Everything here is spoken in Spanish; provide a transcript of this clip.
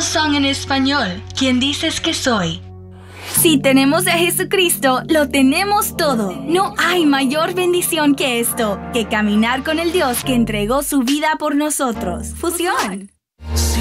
Hillsong en español. ¿Quién dices que soy? Si tenemos a Jesucristo, lo tenemos todo. No hay mayor bendición que esto, que caminar con el Dios que entregó su vida por nosotros. Fusión.